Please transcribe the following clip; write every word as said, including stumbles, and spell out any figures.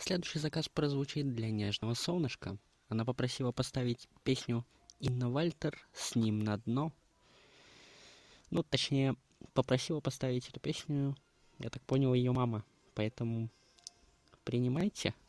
Следующий заказ прозвучит для нежного солнышка. Она попросила поставить песню Инна Вальтер «С ним на дно». Ну, точнее, попросила поставить эту песню, я так понял, ее мама. Поэтому принимайте.